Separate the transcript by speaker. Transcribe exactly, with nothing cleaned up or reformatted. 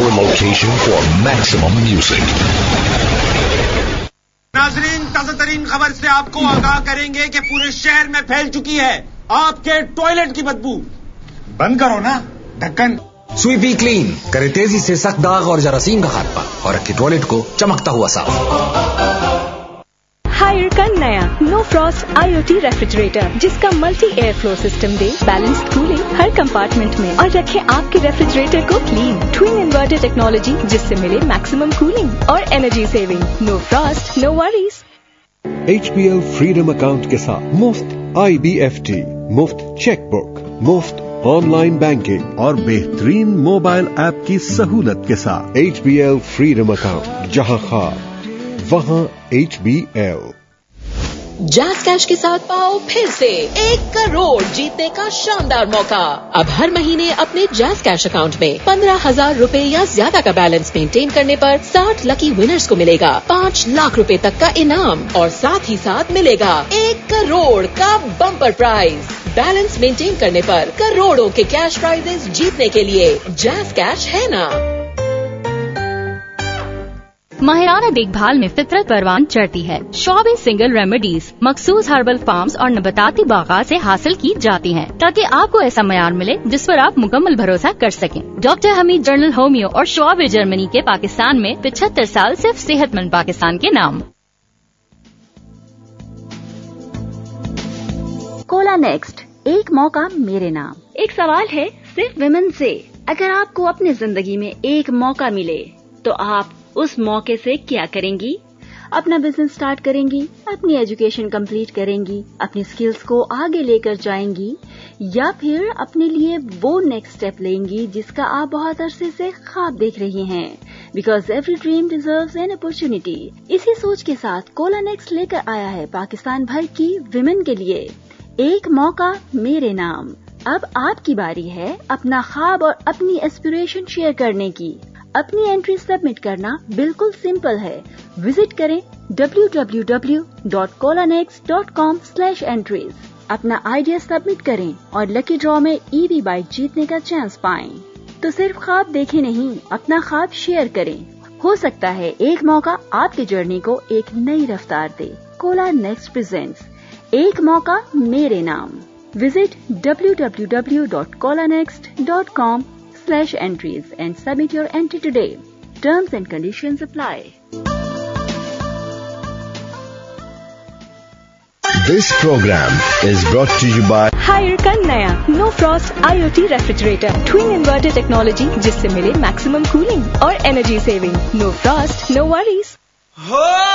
Speaker 1: your location for maximum music.
Speaker 2: ناظرین، تازہ ترین خبر سے آپ کو آگاہ کریں گے کہ پورے شہر میں پھیل چکی ہے آپ کے ٹوائلٹ کی بدبو.
Speaker 3: بند کرو نا ڈھکن.
Speaker 4: سویپی کلین کرے تیزی سے سخت داغ اور جراثیم کا خاتمہ اور رکھے ٹوائلٹ کو چمکتا ہوا صاف.
Speaker 5: ہائر کا نیا نو فراسٹ آئی او ٹی ریفریجریٹر، جس کا ملٹی ایئر فلو سسٹم دے بیلنسڈ کولنگ ہر کمپارٹمنٹ میں اور رکھے آپ کے ریفریجریٹر کو کلین. ٹوین انورٹر ٹیکنالوجی جس سے ملے میکسیمم کولنگ اور انرجی سیونگ. نو frost no worries.
Speaker 6: H P L freedom account کے ساتھ مفت آئی بی ایف ٹی، مفت چیک بک، مفت آن لائن بینکنگ اور بہترین موبائل ایپ کی سہولت کے ساتھ. H be L freedom account, جہاں خواب وہاں H be L.
Speaker 7: Jazz cash کے ساتھ پاؤ پھر سے ایک کروڑ جیتنے کا شاندار موقع. اب ہر مہینے اپنے جاز کیش اکاؤنٹ میں پندرہ ہزار روپے یا زیادہ کا بیلنس مینٹین کرنے پر ساٹھ لکی ونرز کو ملے گا پانچ لاکھ روپے تک کا انعام اور ساتھ ہی ساتھ ملے گا ایک کروڑ کا بمپر پرائز. بیلنس مینٹین کرنے پر کروڑوں کے کیش پرائزز جیتنے کے لیے جاز کیش ہے نا.
Speaker 8: ماہرانہ دیکھ بھال میں فطرت پروان چڑھتی ہے. شعبے سنگل ریمیڈیز مخصوص ہربل فارمز اور نباتاتی باغات سے حاصل کی جاتی ہیں تاکہ آپ کو ایسا معیار ملے جس پر آپ مکمل بھروسہ کر سکیں. ڈاکٹر حمید جنرل ہومیو اور شعبے جرمنی کے پاکستان میں پچہتر سال صرف صحت مند پاکستان کے نام.
Speaker 9: کولا نیکسٹ، ایک موقع میرے نام. ایک سوال ہے صرف ویمن سے، اگر آپ کو اپنی زندگی میں ایک موقع ملے تو آپ اس موقع سے کیا کریں گی؟ اپنا بزنس سٹارٹ کریں گی، اپنی ایجوکیشن کمپلیٹ کریں گی، اپنی سکلز کو آگے لے کر جائیں گی، یا پھر اپنے لیے وہ نیکسٹ اسٹیپ لیں گی جس کا آپ بہت عرصے سے خواب دیکھ رہی ہیں. Because every dream deserves an opportunity. اسی سوچ کے ساتھ کولا نیکسٹ لے کر آیا ہے پاکستان بھر کی ویمن کے لیے ایک موقع میرے نام. اب آپ کی باری ہے اپنا خواب اور اپنی ایسپریشن شیئر کرنے کی. اپنی انٹری سبمٹ کرنا بالکل سمپل ہے. وزٹ کریں ڈبلیو ڈبلیو ڈبلیو ڈاٹ کولا next dot com slash entries. اپنا آئیڈیا سبمٹ کریں اور لکی ڈرا میں ای وی بائک جیتنے کا چانس پائیں. تو صرف خواب دیکھیں نہیں، اپنا خواب شیئر کریں. ہو سکتا ہے ایک موقع آپ کی جرنی کو ایک نئی رفتار دے. کولا نیکسٹ پریزنٹس ایک موقع میرے نام. Visit W W W dot Cola next dot com slash entries and submit your entry today. Terms and conditions apply.
Speaker 1: This program is brought to you by
Speaker 5: higher کا نیا نو فراسٹ آئی O T refrigerator, twin inverter technology جس سے ملے maximum cooling اور energy saving. نو frost no worries.